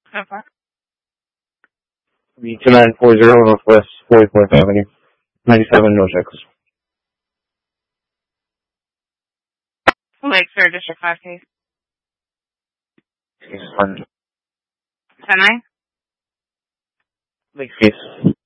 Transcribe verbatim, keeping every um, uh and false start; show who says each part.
Speaker 1: Okay.
Speaker 2: The two nine four zero Northwest forty-fourth Avenue, ninety-seven Middlesex.
Speaker 1: Lake Fair District five case.
Speaker 2: Case one.
Speaker 1: ten nine?
Speaker 2: Lake case.